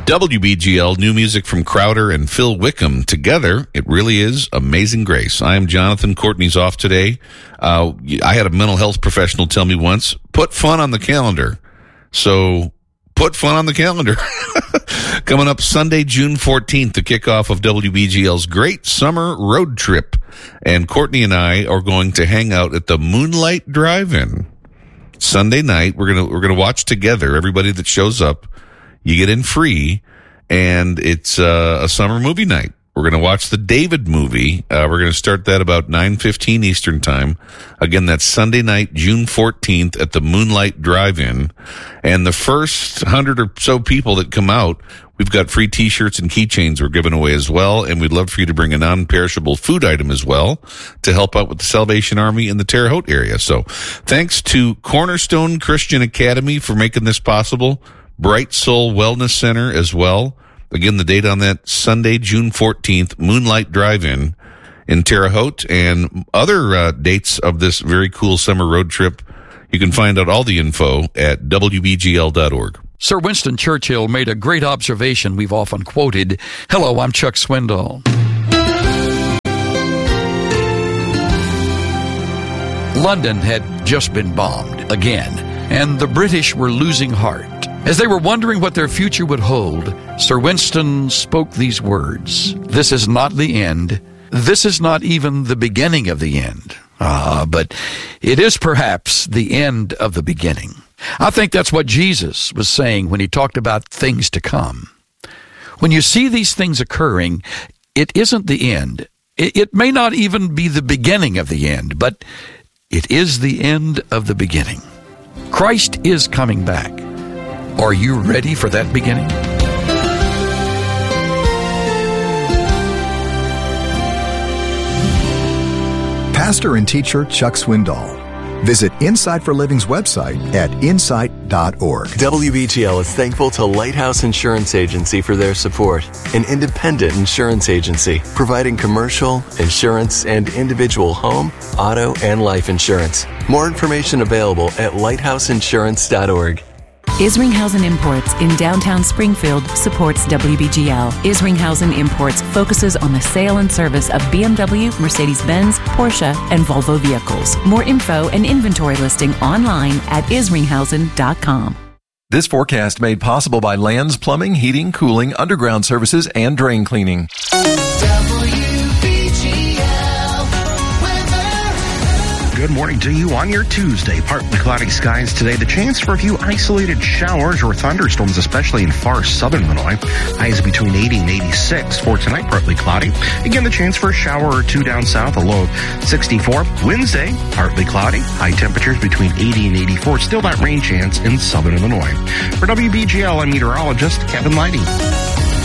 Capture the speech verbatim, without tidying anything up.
W B G L, new music from Crowder and Phil Wickham. Together, it really is Amazing Grace. I am Jonathan. Courtney's off today. Uh, I had a mental health professional tell me once, put fun on the calendar. So, put fun on the calendar. Coming up Sunday, June fourteenth, the kickoff of W B G L's great summer road trip. And Courtney and I are going to hang out at the Moonlight Drive-In. Sunday night, we're gonna we're gonna watch together. Everybody that shows up, you get in free, and it's uh, a summer movie night. We're going to watch the David movie. Uh, we're going to start that about nine fifteen Eastern Time. Again, that's Sunday night, June fourteenth at the Moonlight Drive-In. And the first hundred or so people that come out, we've got free T-shirts and keychains we're giving away as well. And we'd love for you to bring a non-perishable food item as well to help out with the Salvation Army in the Terre Haute area. So thanks to Cornerstone Christian Academy for making this possible. Bright Soul Wellness Center as well. Again, the date on that, Sunday, June fourteenth, Moonlight Drive-In in Terre Haute, and other uh, dates of this very cool summer road trip. You can find out all the info at W B G L dot org. Sir Winston Churchill made a great observation we've often quoted. Hello, I'm Chuck Swindoll. London had just been bombed again, and the British were losing heart. As they were wondering what their future would hold, Sir Winston spoke these words. This is not the end. This is not even the beginning of the end. Ah, but it is perhaps the end of the beginning. I think that's what Jesus was saying when he talked about things to come. When you see these things occurring, it isn't the end. It, it may not even be the beginning of the end, but it is the end of the beginning. Christ is coming back. Are you ready for that beginning? Pastor and teacher Chuck Swindoll. Visit Insight for Living's website at insight dot org. W B G L is thankful to Lighthouse Insurance Agency for their support, an independent insurance agency providing commercial, insurance, and individual home, auto, and life insurance. More information available at lighthouse insurance dot org. Isringhausen Imports in downtown Springfield supports W B G L. Isringhausen Imports focuses on the sale and service of B M W, Mercedes-Benz, Porsche, and Volvo vehicles. More info and inventory listing online at isringhausen dot com. This forecast made possible by Lands Plumbing, Heating, Cooling, Underground Services, and Drain Cleaning. Good morning to you on your Tuesday. Partly cloudy skies today. The chance for a few isolated showers or thunderstorms, especially in far southern Illinois. Highs between eighty and eighty-six. For tonight, partly cloudy. Again, the chance for a shower or two down south, a low of sixty-four. Wednesday, partly cloudy. High temperatures between eighty and eighty-four. Still that rain chance in southern Illinois. For W B G L, I'm meteorologist Kevin Lighty.